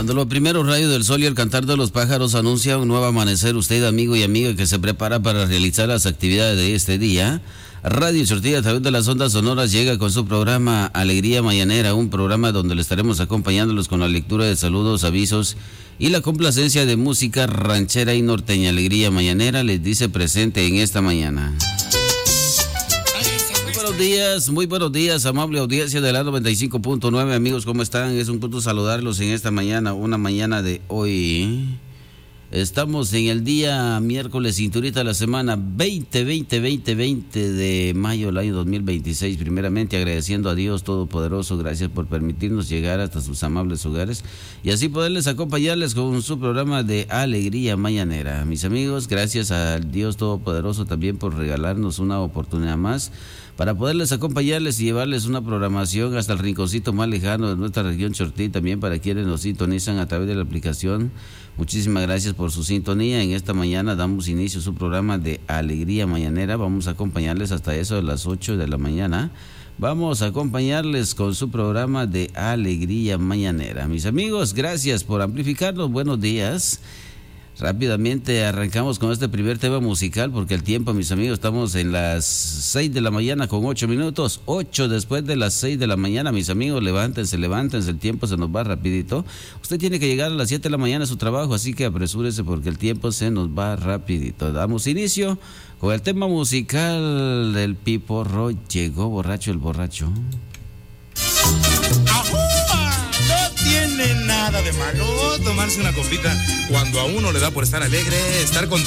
Cuando los primeros rayos del sol y el cantar de los pájaros anuncia un nuevo amanecer, usted, amigo y amiga que se prepara para realizar las actividades de este día, Radio Chortilla a través de las ondas sonoras llega con su programa Alegría Mañanera, un programa donde le estaremos acompañándolos con la lectura de saludos, avisos y la complacencia de música ranchera y norteña. Alegría Mañanera les dice presente en esta mañana. Muy buenos días, amable audiencia de la 95.9, amigos, ¿cómo están? Es un gusto saludarlos en esta mañana, una mañana de hoy. Estamos en el día miércoles, cinturita de la semana 20 de mayo del año 2026. Primeramente agradeciendo a Dios Todopoderoso, gracias por permitirnos llegar hasta sus amables hogares y así poderles acompañarles con su programa de Alegría Mañanera. Mis amigos, gracias al Dios Todopoderoso también por regalarnos una oportunidad más para poderles acompañarles y llevarles una programación hasta el rinconcito más lejano de nuestra región Chortí, también para quienes nos sintonizan a través de la aplicación. Muchísimas gracias por su sintonía. En esta mañana damos inicio a su programa de Alegría Mañanera. Vamos a acompañarles hasta eso de las 8 de la mañana. Vamos a acompañarles con su programa de Alegría Mañanera. Mis amigos, gracias por amplificarnos. Buenos días. Rápidamente arrancamos con este primer tema musical porque el tiempo, mis amigos, estamos en las 6 de la mañana con 8 minutos, 8 después de las 6 de la mañana, mis amigos, levántense, el tiempo se nos va rapidito. Usted tiene que llegar a las 7 de la mañana a su trabajo, así que apresúrese porque el tiempo se nos va rapidito. Damos inicio con el tema musical del Piporro. Llegó borracho el borracho. No tiene nada de malo tomarse una copita cuando a uno le da por estar alegre, estar con